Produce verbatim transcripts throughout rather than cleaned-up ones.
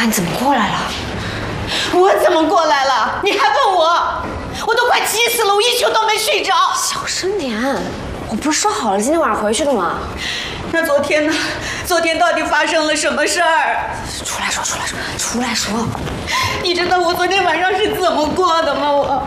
妈，你怎么过来了？ 我怎么过来了？你还问我？我都快急死了，我一宿都没睡着。 小声点，我不是说好了今天晚上回去的吗？ 那昨天呢？昨天到底发生了什么事儿？ 出来说，出来说，出来说。 你知道我昨天晚上是怎么过的吗？我。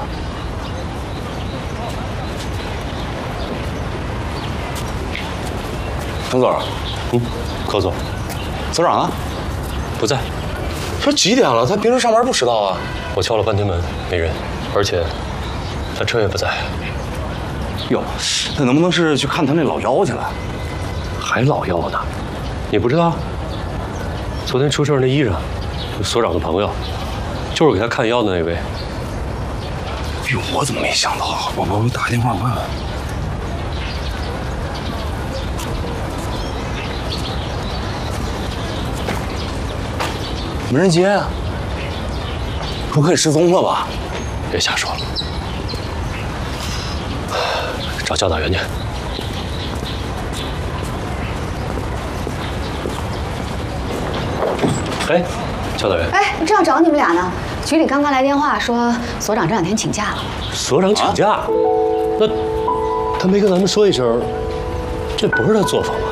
陈总， 嗯，高总， 所长呢？ 不在。 说几点了？他平时上班不迟到啊。 我敲了半天门，没人，而且他车也不在。 哟，那能不能是去看他那老妖去了？ 还老妖呢？你不知道？昨天出事那衣裳，所长的朋友，就是给他看腰的那位。 哟，我怎么没想到？我我我打个电话问问。没人接啊！不会失踪了吧？ 别瞎说了，找教导员去。哎，教导员。 哎，正要找你们俩呢。局里刚刚来电话说，所长这两天请假了。 所长请假？啊、那他没跟咱们说一声，这不是他作风吗？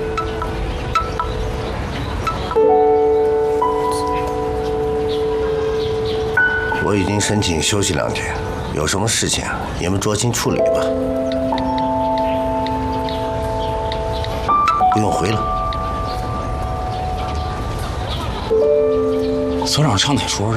我已经申请休息两天，有什么事情你们酌情处理吧。不用回了。 所长上哪说的？